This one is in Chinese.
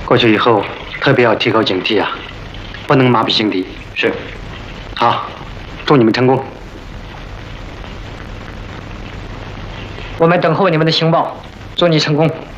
过去以后特别要提高警惕啊，不能麻痹心敌。 是。 好，祝你们成功。 我们等候你们的情报，祝你成功。